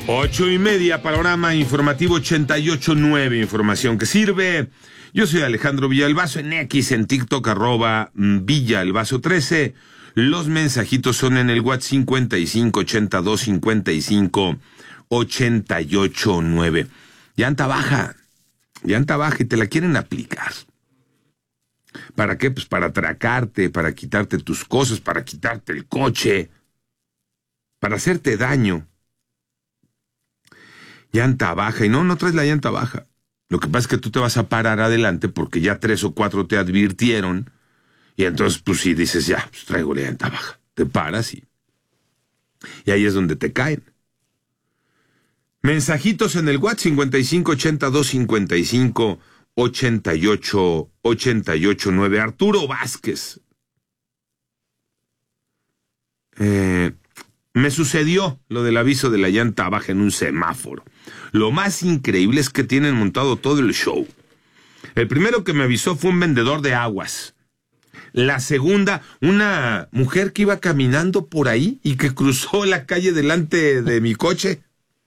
8:30, panorama informativo 88.9, información que sirve. Yo soy Alejandro Villalbazo, en X, en TikTok, @Villalbazo13. Los mensajitos son en el WhatsApp 5582558889. Llanta baja y te la quieren aplicar. ¿Para qué? Pues para atracarte, para quitarte tus cosas, para quitarte el coche, para hacerte daño. Llanta baja, y no traes la llanta baja. Lo que pasa es que tú te vas a parar adelante porque ya 3 o 4 te advirtieron, y entonces pues sí dices, ya, pues traigo la llanta baja. Te paras y ahí es donde te caen. Mensajitos en el WhatsApp 5582558889. Arturo Vázquez. Me sucedió lo del aviso de la llanta baja en un semáforo. Lo más increíble es que tienen montado todo el show. El primero que me avisó fue un vendedor de aguas. La segunda, una mujer que iba caminando por ahí y que cruzó la calle delante de mi coche.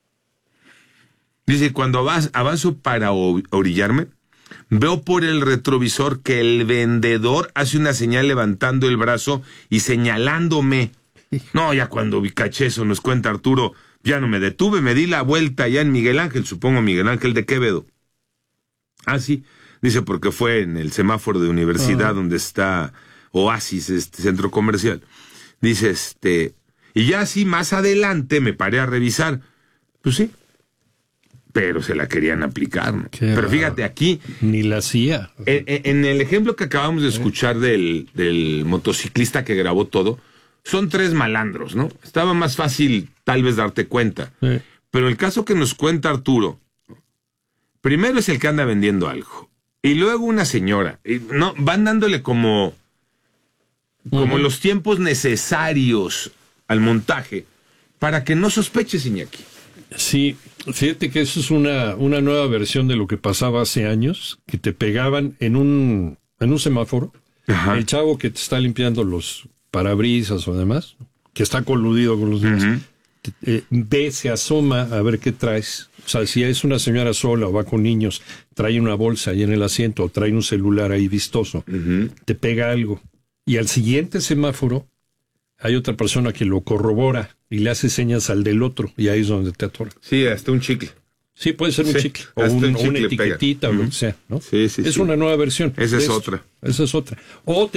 Dice, cuando avanzo para orillarme, veo por el retrovisor que el vendedor hace una señal levantando el brazo y señalándome. No, ya cuando vi caché eso, nos cuenta Arturo, ya no me detuve, me di la vuelta ya en Miguel Ángel, supongo Miguel Ángel de Quevedo. Ah, sí, dice, porque fue en el semáforo de Universidad donde está Oasis, este centro comercial. Dice, y ya así más adelante me paré a revisar. Pues sí, pero se la querían aplicar, ¿no? Pero fíjate, aquí ni la hacía. En el ejemplo que acabamos de escuchar del motociclista que grabó todo, son 3 malandros, ¿no? Estaba más fácil tal vez darte cuenta. Sí. Pero el caso que nos cuenta Arturo, primero es el que anda vendiendo algo, y luego una señora, y no, van dándole como los tiempos necesarios al montaje para que no sospeches, Iñaki. Sí, fíjate que eso es una nueva versión de lo que pasaba hace años, que te pegaban en un semáforo. Ajá. El chavo que te está limpiando los parabrisas o demás, que está coludido con los demás, ve, se asoma a ver qué traes. O sea, si es una señora sola o va con niños, trae una bolsa ahí en el asiento o trae un celular ahí vistoso, te pega algo. Y al siguiente semáforo hay otra persona que lo corrobora y le hace señas al del otro, y ahí es donde te atora. Sí, hasta un chicle. Sí, puede ser un chicle, o una etiquetita, o lo que sea, ¿no? Sí. Es una nueva versión. Esa es otra. Esa es otra. O te